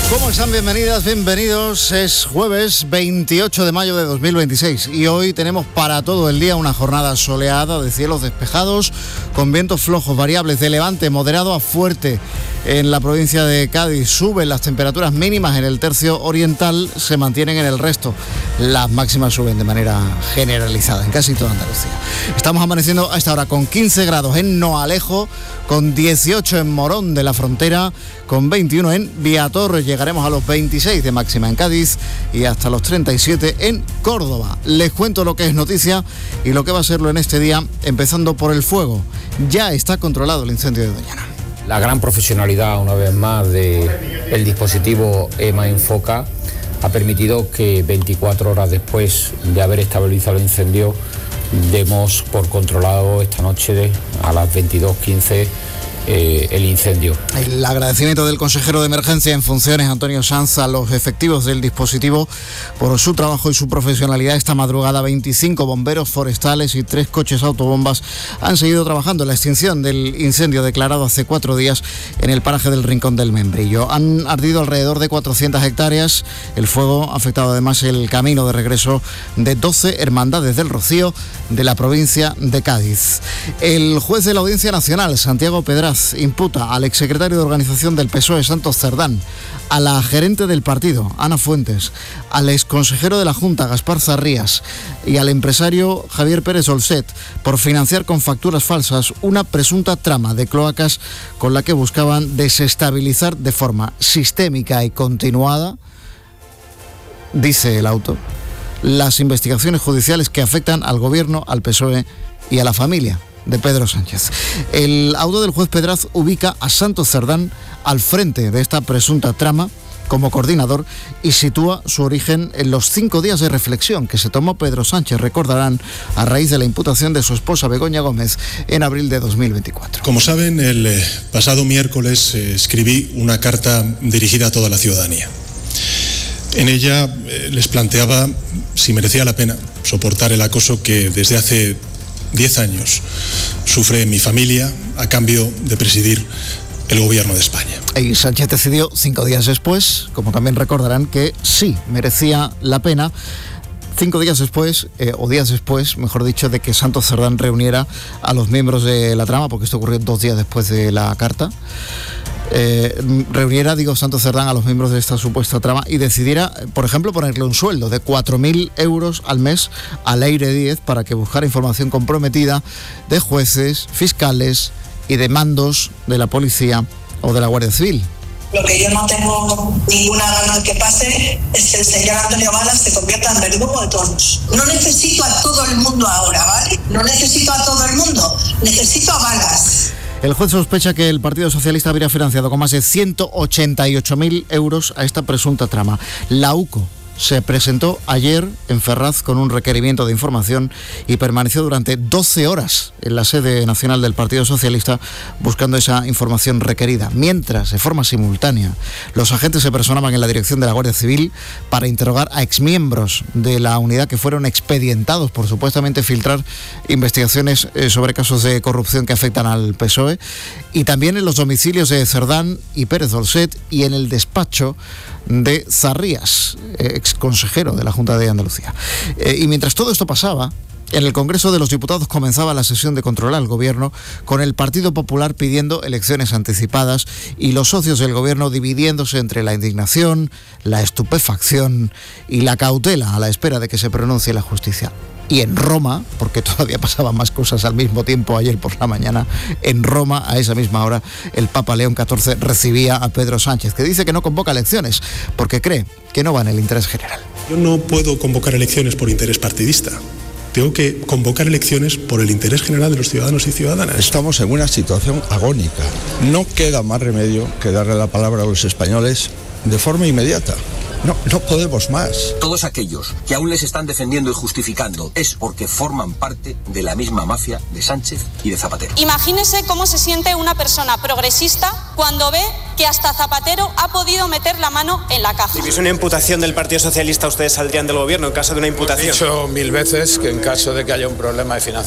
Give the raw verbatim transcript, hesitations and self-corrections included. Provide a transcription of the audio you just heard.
¿Cómo están? Bienvenidas, bienvenidos. Es jueves veintiocho de mayo de dos mil veintiséis y hoy tenemos para todo el día una jornada soleada de cielos despejados con vientos flojos variables de levante moderado a fuerte en la provincia de Cádiz. Suben las temperaturas mínimas en el tercio oriental, se mantienen en el resto. Las máximas suben de manera generalizada en casi toda Andalucía. Estamos amaneciendo a esta hora con quince grados en Noalejo, con dieciocho en Morón de la Frontera, con veintiuno en Viator. Llegaremos a los veintiséis de máxima en Cádiz y hasta los treinta y siete en Córdoba. Les cuento lo que es noticia y lo que va a serlo en este día, empezando por el fuego. Ya está controlado el incendio de Doñana. La gran profesionalidad, una vez más, del dispositivo EMA Enfoca ha permitido que veinticuatro horas después de haber estabilizado el incendio demos por controlado esta noche de, a las veintidós quince eh, el incendio. El agradecimiento del consejero de emergencia en funciones, Antonio Sanz, a los efectivos del dispositivo por su trabajo y su profesionalidad. Esta madrugada veinticinco bomberos forestales y tres coches autobombas han seguido trabajando en la extinción del incendio declarado hace cuatro días en el paraje del Rincón del Membrillo. Han ardido alrededor de cuatrocientas hectáreas. El fuego ha afectado además el camino de regreso de doce hermandades del Rocío de la provincia de Cádiz. El juez de la Audiencia Nacional, Santiago Pedraz, imputa al exsecretario de Organización del P S O E, Santos Cerdán, a la gerente del partido, Ana Fuentes, al exconsejero de la Junta, Gaspar Zarrías, y al empresario Javier Pérez Olset por financiar con facturas falsas una presunta trama de cloacas con la que buscaban desestabilizar de forma sistémica y continuada, dice el auto, las investigaciones judiciales que afectan al gobierno, al P S O E y a la familia de Pedro Sánchez. El auto del juez Pedraz ubica a Santos Cerdán al frente de esta presunta trama como coordinador y sitúa su origen en los cinco días de reflexión que se tomó Pedro Sánchez, recordarán, a raíz de la imputación de su esposa Begoña Gómez en abril de dos mil veinticuatro. Como saben, el eh, pasado miércoles eh, escribí una carta dirigida a toda la ciudadanía. En ella eh, les planteaba si merecía la pena soportar el acoso que desde hace diez años sufre mi familia a cambio de presidir el gobierno de España. Y Sánchez decidió cinco días después, como también recordarán, que sí merecía la pena, cinco días después, eh, o días después, mejor dicho, de que Santos Cerdán reuniera a los miembros de la trama, porque esto ocurrió dos días después de la carta, eh, reuniera, digo, Santos Cerdán a los miembros de esta supuesta trama y decidiera, por ejemplo, ponerle un sueldo de cuatro mil euros al mes a Leire Díez para que buscara información comprometida de jueces, fiscales y de mandos de la policía o de la Guardia Civil. Lo que yo no tengo ninguna gana de que pase es que el señor Antonio Balas se convierta en verdugo de todos. No necesito a todo el mundo ahora, ¿vale? No necesito a todo el mundo, necesito a Balas. El juez sospecha que el Partido Socialista habría financiado con más de ciento ochenta y ocho mil euros a esta presunta trama. La UCO se presentó ayer en Ferraz con un requerimiento de información y permaneció durante doce horas en la sede nacional del Partido Socialista buscando esa información requerida. Mientras, de forma simultánea, los agentes se personaban en la dirección de la Guardia Civil para interrogar a exmiembros de la unidad que fueron expedientados por supuestamente filtrar investigaciones sobre casos de corrupción que afectan al P S O E, y también en los domicilios de Cerdán y Pérez Olset y en el despacho de Zarrías, ex consejero de la Junta de Andalucía. Eh, y mientras todo esto pasaba, en el Congreso de los Diputados comenzaba la sesión de control al gobierno, con el Partido Popular pidiendo elecciones anticipadas y los socios del gobierno dividiéndose entre la indignación, la estupefacción y la cautela a la espera de que se pronuncie la justicia. Y en Roma, porque todavía pasaban más cosas al mismo tiempo ayer por la mañana, en Roma, a esa misma hora, el Papa León catorce recibía a Pedro Sánchez, que dice que no convoca elecciones porque cree que no va en el interés general. Yo no puedo convocar elecciones por interés partidista. Tengo que convocar elecciones por el interés general de los ciudadanos y ciudadanas. Estamos en una situación agónica. No queda más remedio que darle la palabra a los españoles de forma inmediata. No, no podemos más. Todos aquellos que aún les están defendiendo y justificando es porque forman parte de la misma mafia de Sánchez y de Zapatero. Imagínese cómo se siente una persona progresista cuando ve que hasta Zapatero ha podido meter la mano en la caja. Si hubiese una imputación del Partido Socialista, ustedes saldrían del gobierno en caso de una imputación. He dicho mil veces que en caso de que haya un problema de financiación